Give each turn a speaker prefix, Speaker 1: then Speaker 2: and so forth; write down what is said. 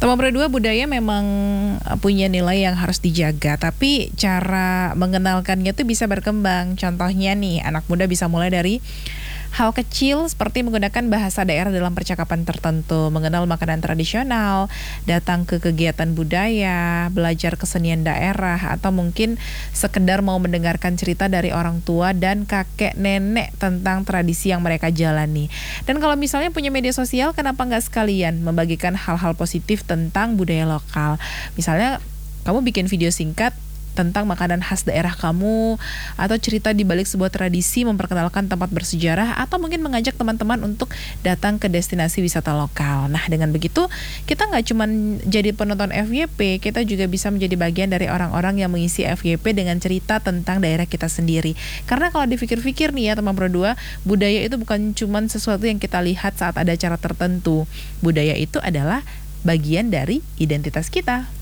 Speaker 1: Teman berdua, budaya memang punya nilai yang harus dijaga, tapi cara mengenalkannya tuh bisa berkembang. Contohnya nih, anak muda bisa mulai dari hal kecil seperti menggunakan bahasa daerah dalam percakapan tertentu, mengenal makanan tradisional, datang ke kegiatan budaya, belajar kesenian daerah, atau mungkin sekedar mau mendengarkan cerita dari orang tua dan kakek nenek tentang tradisi yang mereka jalani. Dan kalau misalnya punya media sosial, kenapa nggak sekalian membagikan hal-hal positif tentang budaya lokal? Misalnya kamu bikin video singkat tentang makanan khas daerah kamu, atau cerita di balik sebuah tradisi, memperkenalkan tempat bersejarah, atau mungkin mengajak teman-teman untuk datang ke destinasi wisata lokal. Nah, dengan begitu kita nggak cuma jadi penonton FYP, kita juga bisa menjadi bagian dari orang-orang yang mengisi FYP dengan cerita tentang daerah kita sendiri. Karena kalau dipikir-pikir nih ya teman berdua, budaya itu bukan cuma sesuatu yang kita lihat saat ada acara tertentu. Budaya itu adalah bagian dari identitas kita.